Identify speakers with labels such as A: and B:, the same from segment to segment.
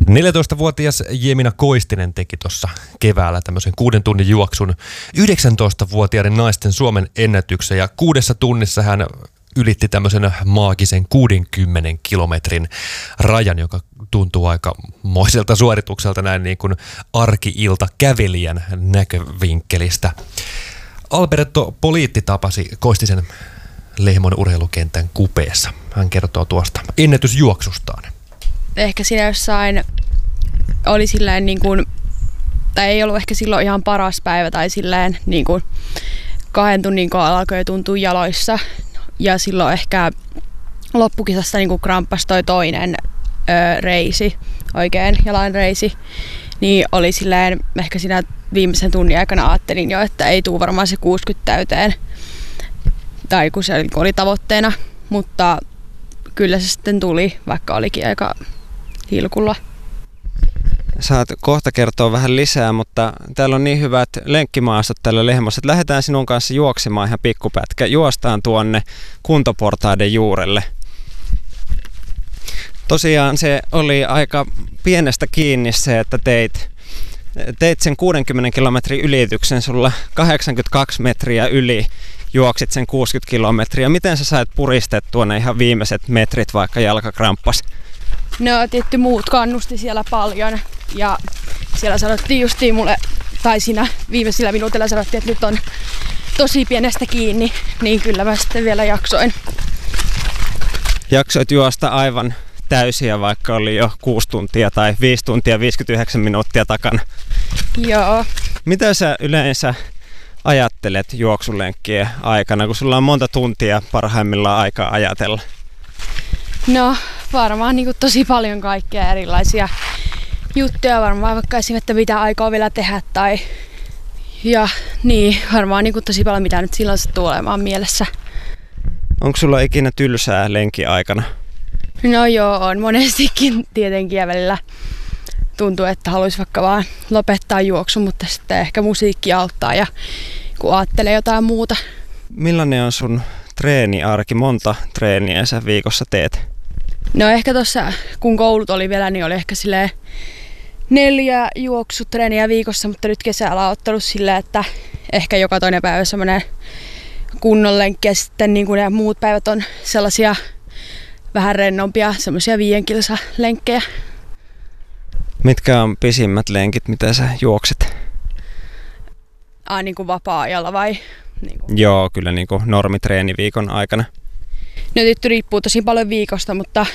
A: 14-vuotias Jemina Koistinen teki tuossa keväällä tämmöisen 6 tunnin juoksun 19-vuotiaiden naisten Suomen ennätyksen ja 6 tunnissa hän ylitti tämmöisen maagisen 60 kilometrin rajan, joka tuntuu aika moiselta suoritukselta näin niin kuin arki-ilta kävelijän näkövinkkelistä. Alberto Poliitti tapasi Koistisen Lehmon urheilukentän kupeessa. Hän kertoo tuosta ennätysjuoksustaan.
B: Ehkä siinä jossain oli silleen niin kuin, tai ei ollut ehkä silloin ihan paras päivä tai silleen niin kuin 2 tunnin kohdalla alkoi tuntua jaloissa. Ja silloin ehkä loppukisassa niin kuin kramppasi toi toinen reisi, oikein jalan reisi. Niin oli silleen, ehkä siinä viimeisen tunnin aikana ajattelin jo, että ei tule varmaan se 60 täyteen. Tai kun se oli tavoitteena, mutta kyllä se sitten tuli, vaikka olikin aika hilkulla.
C: Saat kohta kertoa vähän lisää, mutta täällä on niin hyvät lenkkimaastot tällä Lehmossa, että lähdetään sinun kanssa juoksemaan ihan pikkupätkä. Juostaan tuonne kuntoportaiden juurelle. Tosiaan se oli aika pienestä kiinni se, että teit sen 60 kilometrin ylityksen, sulla 82 metriä yli juoksit sen 60 kilometriä. Miten sä sait puristettua ne ihan viimeiset metrit, vaikka jalka kramppas?
B: No tietty muut kannusti siellä paljon ja siellä sanottiin justiin mulle, tai siinä viimeisillä minuutilla sanottiin, että nyt on tosi pienestä kiinni, niin kyllä mä sitten vielä jaksoin.
C: Jaksoit juosta aivan täysiä, vaikka oli jo 6 tuntia tai 5 tuntia 59 minuuttia takana.
B: Joo.
C: Mitä sä yleensä ajattelet juoksulenkkien aikana, kun sulla on monta tuntia parhaimmillaan aikaa ajatella?
B: No varmaan niin kuin tosi paljon kaikkea erilaisia juttuja, varmaan vaikka esimerkiksi, että mitä aikaa vielä tehdä tai ja niin, varmaan niin kuin tosi paljon mitä nyt silloin sattuu olemaan mielessä.
C: Onko sulla ikinä tylsää lenkin aikana?
B: No joo, on monestikin tietenkin ja välillä tuntuu, että haluaisi vaikka vaan lopettaa juoksun, mutta sitten ehkä musiikki auttaa ja kun ajattelee jotain muuta.
C: Millainen on sun treeniarki? Monta treeniä sä viikossa teet?
B: No ehkä tuossa, kun koulut oli vielä, niin oli ehkä silleen 4 juoksutreeniä viikossa, mutta nyt kesällä on ottanut silleen, että ehkä joka toinen päivä semmoinen kunnon lenkki ja sitten niin kuin ne muut päivät on sellaisia vähän rennompia, semmoisia 5 kilsa lenkkejä.
C: Mitkä on pisimmät lenkit, mitä sä juokset?
B: Niin kuin vapaa-ajalla vai? Niin kuin.
C: Joo, kyllä niin kuin normitreeniviikon aikana.
B: No tietty riippuu tosi paljon viikosta, mutta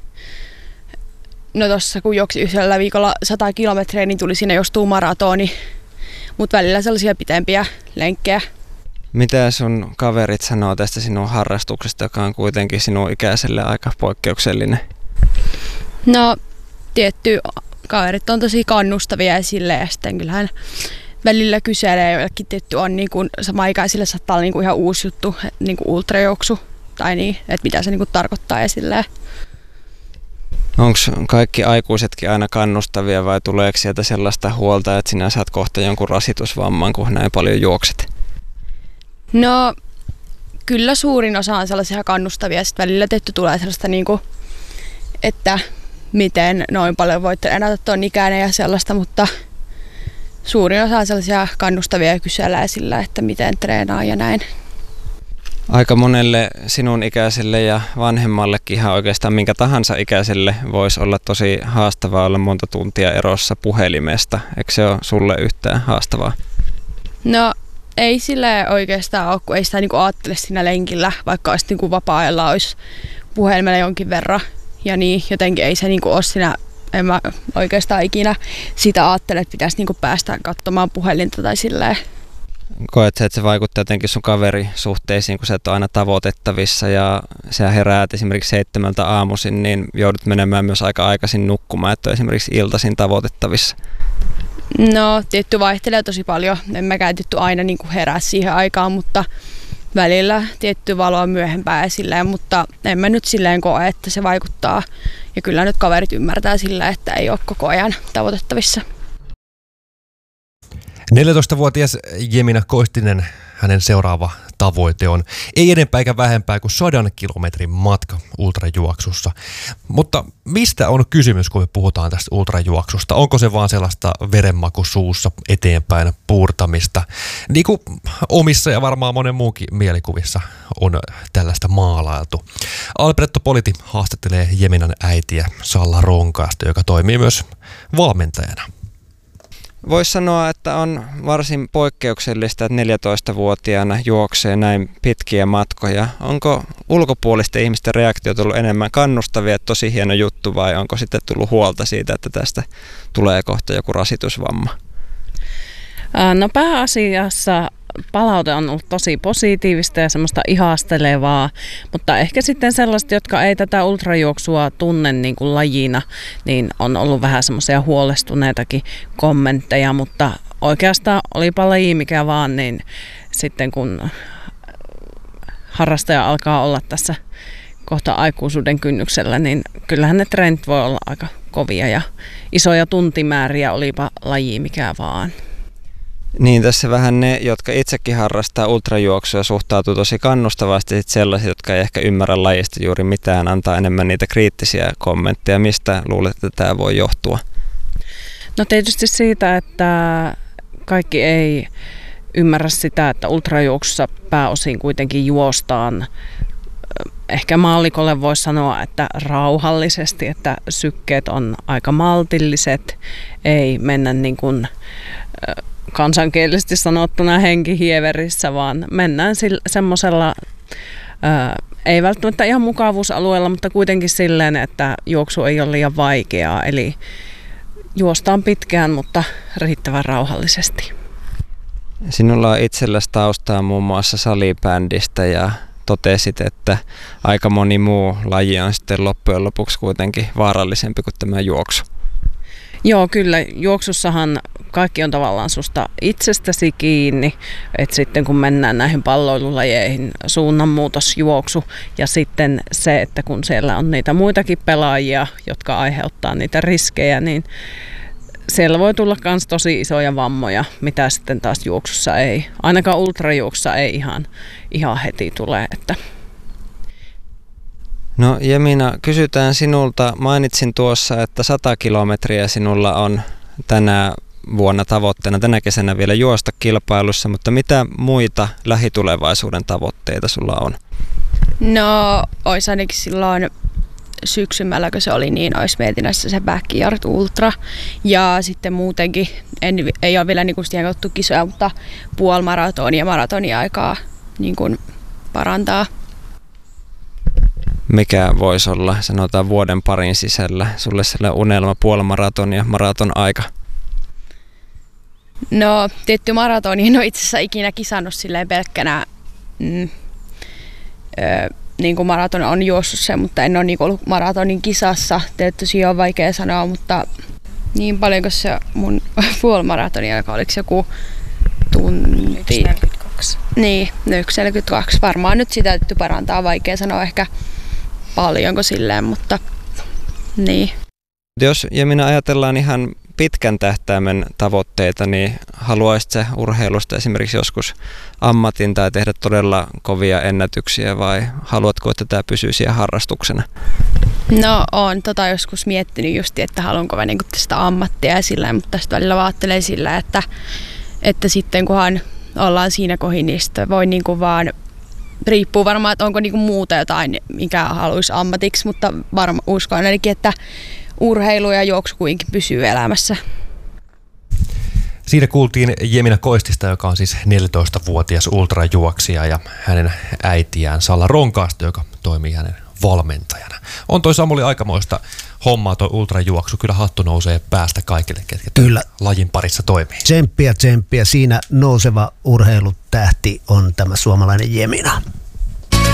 B: no tossa kun juoksi yhdellä viikolla 100 kilometriä, niin tuli siinä jostain maratoni, mutta välillä sellaisia pitempiä lenkkejä.
C: Mitä sun kaverit sanoo tästä sinun harrastuksesta, joka on kuitenkin sinun ikäiselle aika poikkeuksellinen?
B: No tietty kaverit on tosi kannustavia esille ja sitten kyllähän välillä kyselee, joillekin tietty on niin kuin sama-ikäisille saattaa olla niin kuin ihan uusi juttu, niin kuin ultrajuoksu tai niin, että mitä se niin kuin tarkoittaa esille.
C: Onko kaikki aikuisetkin aina kannustavia vai tuleeko sieltä sellaista huolta, että sinä saat kohta jonkun rasitusvamman, kun näin paljon juokset?
B: No kyllä suurin osa on sellaisia kannustavia, sitten välillä tietty tulee sellaista, niin kuin, että miten noin paljon voitte enää tuon ikäinen ja sellaista, mutta suurin osa on sellaisia kannustavia ja kysellään sillä, että miten treenaa ja näin.
C: Aika monelle sinun ikäiselle ja vanhemmallekin ihan oikeastaan minkä tahansa ikäiselle voisi olla tosi haastavaa olla monta tuntia erossa puhelimesta. Eikö se ole sulle yhtään haastavaa?
B: No ei sille oikeastaan ole, kun ei sitä niinku ajattele siinä lenkillä, vaikka olisi niinku vapaa-ajalla olisi puhelimella jonkin verran. Ja niin, jotenkin ei se niinku ole siinä, en mä oikeastaan ikinä sitä ajattele, että pitäisi niinku päästä katsomaan puhelinta tai silleen.
C: Koet sä, että se vaikuttaa jotenkin sun kaverisuhteisiin, kun sä et ole aina tavoitettavissa ja sä heräät esimerkiksi 7 aamuisin, niin joudut menemään myös aika aikaisin nukkumaan, että on esimerkiksi iltaisin tavoitettavissa?
B: No, tietty vaihtelee tosi paljon. En mäkään tietty aina niin kuin herää siihen aikaan, mutta välillä tietty valoa myöhempään silleen, mutta en mä nyt silleen koe, että se vaikuttaa. Ja kyllä nyt kaverit ymmärtää sillä, että ei ole koko ajan tavoitettavissa.
A: 14-vuotias Jemina Koistinen, hänen seuraava tavoite on ei enempää eikä vähempää kuin 100 kilometrin matka ultrajuoksussa. Mutta mistä on kysymys, kun me puhutaan tästä ultrajuoksusta? Onko se vaan sellaista verenmaku suussa eteenpäin puurtamista, niin kuin omissa ja varmaan monen muunkin mielikuvissa on tällaista maalailtu? Alberto Politi haastattelee Jeminan äitiä Salla Ronkaasta, joka toimii myös valmentajana.
C: Voisi sanoa, että on varsin poikkeuksellista, että 14-vuotiaana juoksee näin pitkiä matkoja. Onko ulkopuolisten ihmisten reaktiot ollut enemmän kannustavia, että tosi hieno juttu, vai onko sitten tullut huolta siitä, että tästä tulee kohta joku rasitusvamma?
D: No pääasiassa palaute on ollut tosi positiivista ja semmoista ihastelevaa, mutta ehkä sitten sellaiset, jotka ei tätä ultrajuoksua tunne niin kuin lajina, niin on ollut vähän semmoisia huolestuneitakin kommentteja, mutta oikeastaan olipa laji mikä vaan, niin sitten kun harrastaja alkaa olla tässä kohta aikuisuuden kynnyksellä, niin kyllähän ne trendit voi olla aika kovia ja isoja tuntimääriä, olipa laji mikä vaan.
C: Niin, tässä vähän ne, jotka itsekin harrastaa ultrajuoksua, suhtautuu tosi kannustavasti, sitten sellaiset, jotka ei ehkä ymmärrä lajista juuri mitään, antaa enemmän niitä kriittisiä kommentteja. Mistä luulet, että tämä voi johtua?
D: No tietysti siitä, että kaikki ei ymmärrä sitä, että ultrajuoksussa pääosin kuitenkin juostaan. Ehkä maallikolle voisi sanoa, että rauhallisesti, että sykkeet on aika maltilliset, ei mennä niin kuin kansankielisesti sanottuna henkihieverissä, vaan mennään semmoisella, ei välttämättä ihan mukavuusalueella, mutta kuitenkin silleen, että juoksu ei ole liian vaikeaa. Eli juostaan pitkään, mutta riittävän rauhallisesti.
C: Sinulla on itselläsi taustaa muun muassa salibändistä ja totesit, että aika moni muu laji on sitten loppujen lopuksi kuitenkin vaarallisempi kuin tämä juoksu.
D: Joo, kyllä. Juoksussahan kaikki on tavallaan susta itsestäsi kiinni, että sitten kun mennään näihin palloilulajeihin, suunnanmuutosjuoksu ja sitten se, että kun siellä on niitä muitakin pelaajia, jotka aiheuttaa niitä riskejä, niin siellä voi tulla myös tosi isoja vammoja, mitä sitten taas juoksussa ei, ainakaan ultrajuoksussa ei ihan heti tule, että.
C: No Jemina, kysytään sinulta. Mainitsin tuossa, että 100 kilometriä sinulla on tänä vuonna tavoitteena, tänä kesänä vielä juosta kilpailussa, mutta mitä muita lähitulevaisuuden tavoitteita sulla on?
B: No, olisi ainakin silloin syksymällä, kun se oli, niin olisi mietinnässä se Backyard Ultra. Ja sitten muutenkin, ei ole vielä niin siihen kautta kisoja, mutta puolimaratonia ja maratonia aikaa niin kuin parantaa.
C: Mikä voisi olla, sanotaan vuoden parin sisällä, sulle sellainen unelma, puolimaraton ja maraton aika?
B: No, tietty maratoni en ole itse asiassa ikinä kisannut silleen pelkkänä, niin kuin maraton on juossut se, mutta en ole niin ollut maratonin kisassa. Tietysti on vaikea sanoa, mutta niin paljonko se mun puolimaratoni, joka oliko joku tunti?
D: 1.42.
B: Niin, 1.42. Varmaan nyt sitä täytyy parantaa, vaikea sanoa ehkä paljonko silleen, mutta niin.
C: Jos Jemina ajatellaan ihan pitkän tähtäimen tavoitteita, niin haluaisit sä urheilusta esimerkiksi joskus ammatin tai tehdä todella kovia ennätyksiä vai haluatko, että tämä pysyy siellä harrastuksena?
B: No oon joskus miettinyt just, että haluanko mä niinku tästä ammattia ja sillä, mutta tästä välillä ajattelen sillä, että sitten kunhan ollaan siinä kohin, niin sitten voi niinku vaan riippuu varmaan, että onko niinku muuta jotain, mikä haluaisi ammatiksi, mutta uskon ainakin, että urheilu ja juoksu kuitenkin pysyy elämässä.
A: Siinä kuultiin Jemina Koistista, joka on siis 14-vuotias ultrajuoksija, ja hänen äitiään Salla Ronkaasta, joka toimii hänen valmentajana. On toi Samuli aikamoista hommaa toi ultrajuoksu. Kyllä hattu nousee päästä kaikille, ketkä kyllä lajin parissa toimii.
E: Tsemppiä. Siinä nouseva urheilutähti on tämä suomalainen Jemina.